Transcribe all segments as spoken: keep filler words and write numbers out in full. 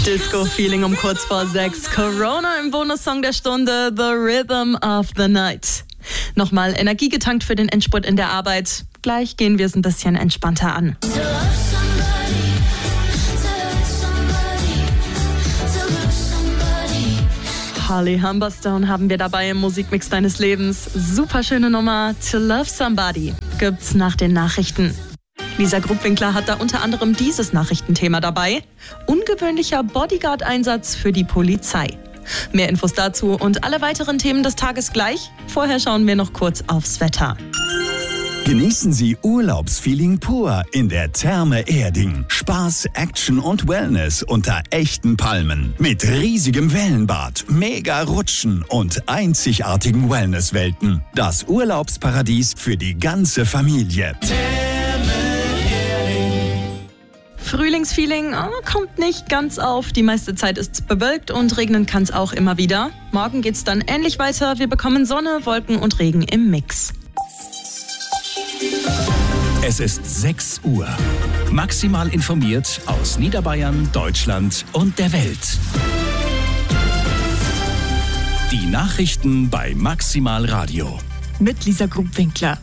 Disco-Feeling um kurz vor sechs. Corona im Bonussong der Stunde, The Rhythm of the Night. Nochmal Energie getankt für den Endspurt in der Arbeit. Gleich gehen wir es ein bisschen entspannter an. Holly Humberstone haben wir dabei im Musikmix deines Lebens. Super schöne Nummer, To Love Somebody, gibt's nach den Nachrichten. Lisa Gruppwinkler hat da unter anderem dieses Nachrichtenthema dabei. Ungewöhnlicher Bodyguard-Einsatz für die Polizei. Mehr Infos dazu und alle weiteren Themen des Tages gleich. Vorher schauen wir noch kurz aufs Wetter. Genießen Sie Urlaubsfeeling pur in der Therme Erding. Spaß, Action und Wellness unter echten Palmen. Mit riesigem Wellenbad, mega Rutschen und einzigartigen Wellnesswelten. Das Urlaubsparadies für die ganze Familie. Frühlingsfeeling oh, kommt nicht ganz auf. Die meiste Zeit ist es bewölkt und regnen kann es auch immer wieder. Morgen geht's dann ähnlich weiter. Wir bekommen Sonne, Wolken und Regen im Mix. Es ist sechs Uhr. Maximal informiert aus Niederbayern, Deutschland und der Welt. Die Nachrichten bei Maximal Radio. Mit Lisa Gruppwinkler.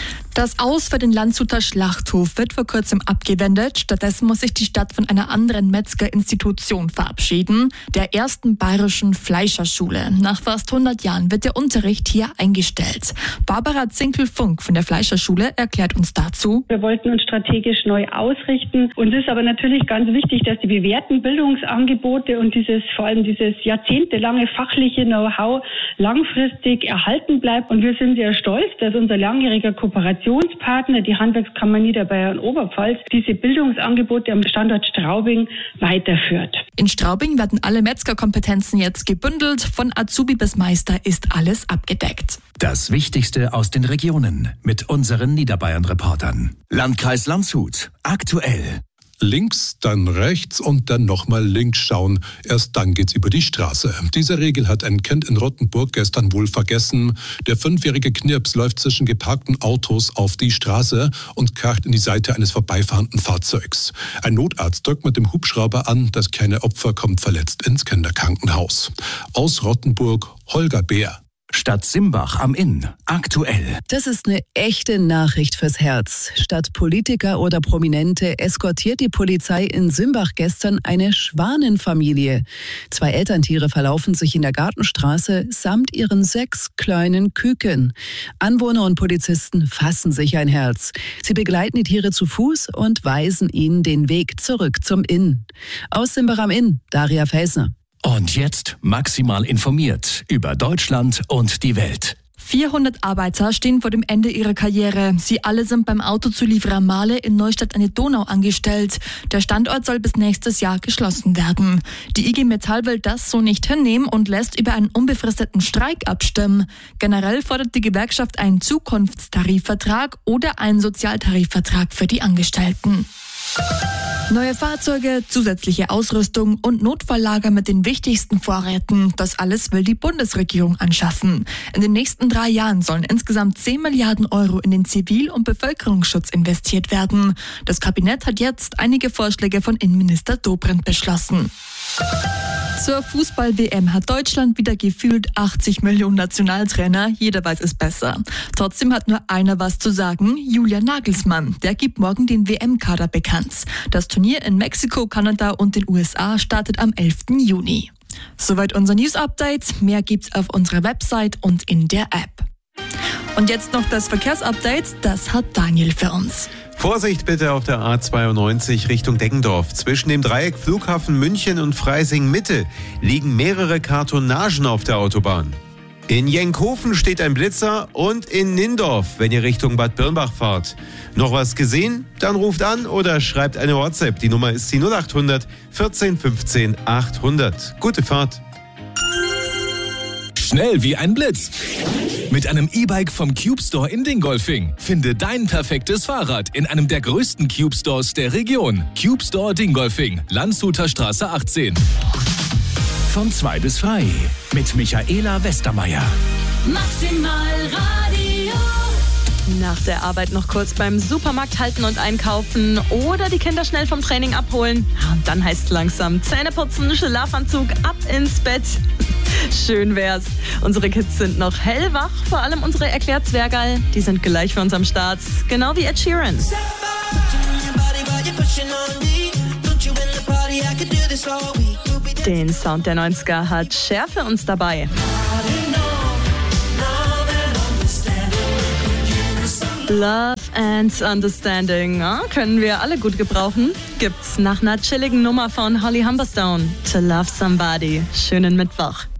Das Aus für den Landshuter Schlachthof wird vor kurzem abgewendet. Stattdessen muss sich die Stadt von einer anderen Metzgerinstitution verabschieden, der ersten bayerischen Fleischerschule. Nach fast hundert Jahren wird der Unterricht hier eingestellt. Barbara Zinkel-Funk von der Fleischerschule erklärt uns dazu. Wir wollten uns strategisch neu ausrichten. Und es ist aber natürlich ganz wichtig, dass die bewährten Bildungsangebote und dieses vor allem dieses jahrzehntelange fachliche Know-how langfristig erhalten bleibt. Und wir sind sehr stolz, dass unser langjähriger Kooperationspartner, die Handwerkskammer Niederbayern Oberpfalz, diese Bildungsangebote am Standort Straubing weiterführt. In Straubing werden alle Metzgerkompetenzen jetzt gebündelt. Von Azubi bis Meister ist alles abgedeckt. Das Wichtigste aus den Regionen mit unseren Niederbayern-Reportern. Landkreis Landshut, aktuell. Links, dann rechts und dann nochmal links schauen. Erst dann geht's über die Straße. Diese Regel hat ein Kind in Rottenburg gestern wohl vergessen. Der fünfjährige Knirps läuft zwischen geparkten Autos auf die Straße und kracht in die Seite eines vorbeifahrenden Fahrzeugs. Ein Notarzt drückt mit dem Hubschrauber an. Das kleine Opfer kommt verletzt ins Kinderkrankenhaus. Aus Rottenburg, Holger Beer. Stadt Simbach am Inn, aktuell. Das ist eine echte Nachricht fürs Herz. Statt Politiker oder Prominente eskortiert die Polizei in Simbach gestern eine Schwanenfamilie. Zwei Elterntiere verlaufen sich in der Gartenstraße samt ihren sechs kleinen Küken. Anwohner und Polizisten fassen sich ein Herz. Sie begleiten die Tiere zu Fuß und weisen ihnen den Weg zurück zum Inn. Aus Simbach am Inn, Daria Felsner. Und jetzt maximal informiert über Deutschland und die Welt. vierhundert Arbeiter stehen vor dem Ende ihrer Karriere. Sie alle sind beim Autozulieferer Mahle in Neustadt an der Donau angestellt. Der Standort soll bis nächstes Jahr geschlossen werden. Die I G Metall will das so nicht hinnehmen und lässt über einen unbefristeten Streik abstimmen. Generell fordert die Gewerkschaft einen Zukunftstarifvertrag oder einen Sozialtarifvertrag für die Angestellten. Neue Fahrzeuge, zusätzliche Ausrüstung und Notfalllager mit den wichtigsten Vorräten. Das alles will die Bundesregierung anschaffen. In den nächsten drei Jahren sollen insgesamt zehn Milliarden Euro in den Zivil- und Bevölkerungsschutz investiert werden. Das Kabinett hat jetzt einige Vorschläge von Innenminister Dobrindt beschlossen. Zur Fußball-W M hat Deutschland wieder gefühlt achtzig Millionen Nationaltrainer. Jeder weiß es besser. Trotzdem hat nur einer was zu sagen, Julian Nagelsmann. Der gibt morgen den W M-Kader bekannt. Das Turnier in Mexiko, Kanada und den U S A startet am elften Juni. Soweit unser News-Update. Mehr gibt's auf unserer Website und in der App. Und jetzt noch das Verkehrsupdate. Das hat Daniel für uns. Vorsicht bitte auf der A zweiundneunzig Richtung Deggendorf. Zwischen dem Dreieck Flughafen München und Freising Mitte liegen mehrere Kartonagen auf der Autobahn. In Jenkhofen steht ein Blitzer und in Nindorf, wenn ihr Richtung Bad Birnbach fahrt. Noch was gesehen? Dann ruft an oder schreibt eine WhatsApp. Die Nummer ist die null acht hundert vierzehn fünfzehn achthundert. Gute Fahrt. Schnell wie ein Blitz. Mit einem E-Bike vom Cube Store in Dingolfing. Finde dein perfektes Fahrrad in einem der größten Cube Stores der Region. Cube Store Dingolfing, Landshuter Straße achtzehn. Von zwei bis frei mit Michaela Westermeier. Maximal Radio. Nach der Arbeit noch kurz beim Supermarkt halten und einkaufen oder die Kinder schnell vom Training abholen. Und dann heißt es langsam Zähne putzen, Schlafanzug, ab ins Bett. Schön wär's. Unsere Kids sind noch hellwach, vor allem unsere Erklärzwergerl. Die sind gleich für uns am Start, genau wie Ed Sheeran. Den Sound der neunziger hat Cher für uns dabei. Love and Understanding, ja, können wir alle gut gebrauchen. Gibt's nach einer chilligen Nummer von Holly Humberstone, To Love Somebody. Schönen Mittwoch.